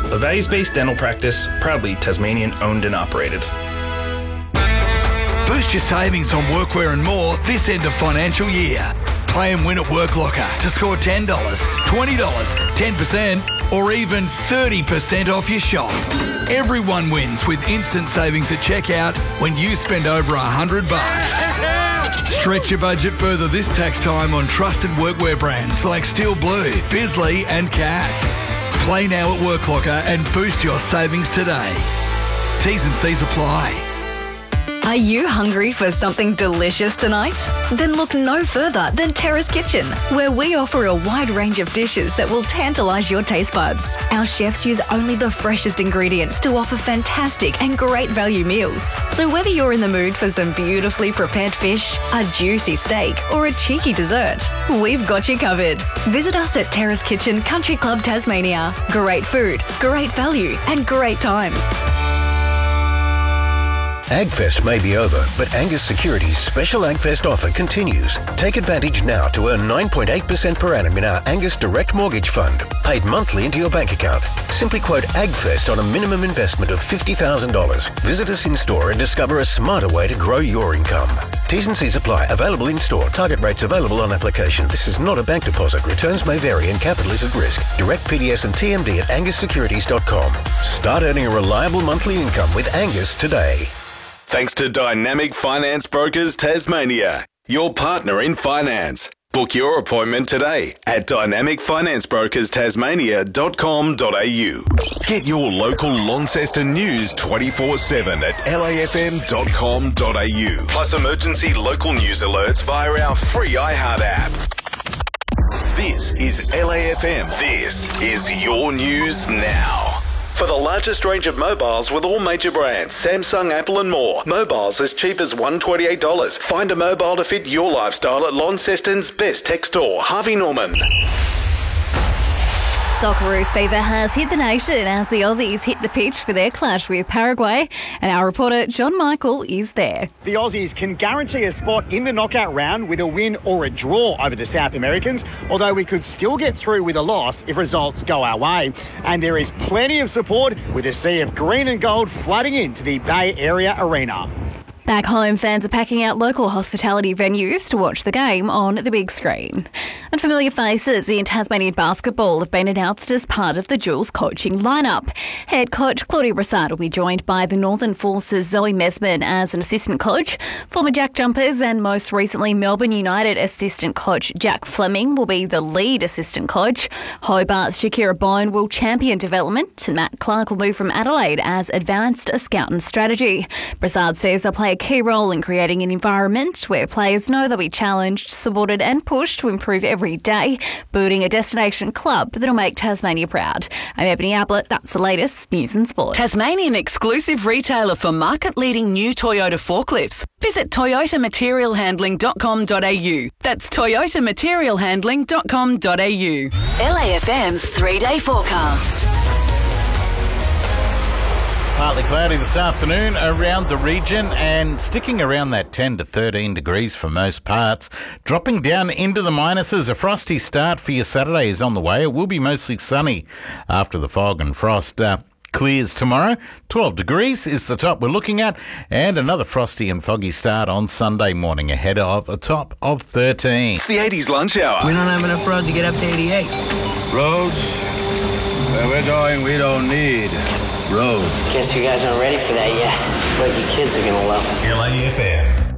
a values-based dental practice, proudly Tasmanian owned and operated. Boost your savings on workwear and more this end of financial year. Play and win at WorkLocker to score $10, $20, 10% or even 30% off your shop. Everyone wins with instant savings at checkout when you spend over $100. Stretch your budget further this tax time on trusted workwear brands like Steel Blue, Bisley and Cass. Play now at WorkLocker and boost your savings today. T's and C's apply. Are you hungry for something delicious tonight? Then look no further than Terrace Kitchen, where we offer a wide range of dishes that will tantalise your taste buds. Our chefs use only the freshest ingredients to offer fantastic and great value meals. So whether you're in the mood for some beautifully prepared fish, a juicy steak or a cheeky dessert, we've got you covered. Visit us at Terrace Kitchen Country Club Tasmania. Great food, great value and great times. AgFest may be over, but Angus Securities' special AgFest offer continues. Take advantage now to earn 9.8% per annum in our Angus Direct Mortgage Fund, paid monthly into your bank account. Simply quote AgFest on a minimum investment of $50,000. Visit us in-store and discover a smarter way to grow your income. T's and C's apply. Available in-store. Target rates available on application. This is not a bank deposit. Returns may vary and capital is at risk. Direct PDS and TMD at angussecurities.com. Start earning a reliable monthly income with Angus today. Thanks to Dynamic Finance Brokers Tasmania, your partner in finance. Book your appointment today at dynamicfinanceBrokersTasmania.com.au. Get your local Launceston news 24/7 at lafm.com.au. Plus emergency local news alerts via our free iHeart app. This is LAFM. This is your news now. For the largest range of mobiles with all major brands, Samsung, Apple and more. Mobiles as cheap as $128. Find a mobile to fit your lifestyle at Launceston's best tech store, Harvey Norman. Socceroos fever has hit the nation as the Aussies hit the pitch for their clash with Paraguay, and our reporter John Michael is there. The Aussies can guarantee a spot in the knockout round with a win or a draw over the South Americans, although we could still get through with a loss if results go our way. And there is plenty of support with a sea of green and gold flooding into the Bay Area Arena. Back home, fans are packing out local hospitality venues to watch the game on the big screen. Unfamiliar faces in Tasmanian basketball have been announced as part of the Jules coaching lineup. Head coach Claudia Brassard will be joined by the Northern Forces' Zoe Mesman as an assistant coach. Former Jack Jumpers and most recently Melbourne United assistant coach Jack Fleming will be the lead assistant coach. Hobart's Shakira Bone will champion development, and Matt Clark will move from Adelaide as advanced scout and strategy. Brassard says they'll play a key role in creating an environment where players know they'll be challenged, supported and pushed to improve every day, building a destination club that'll make Tasmania proud. I'm Ebony Ablett. That's the latest news and sport. Tasmanian exclusive retailer for market-leading new Toyota forklifts. Visit toyotamaterialhandling.com.au. That's toyotamaterialhandling.com.au. LAFM's 3-day forecast. Partly cloudy this afternoon around the region and sticking around that 10 to 13 degrees for most parts. Dropping down into the minuses. A frosty start for your Saturday is on the way. It will be mostly sunny after the fog and frost clears tomorrow. 12 degrees is the top we're looking at, and another frosty and foggy start on Sunday morning ahead of a top of 13. It's the 80s lunch hour. We don't have enough road to get up to 88. Roads? Where we're going, we don't need roads. Guess you guys aren't ready for that yet. But you kids are gonna love it. LAFM.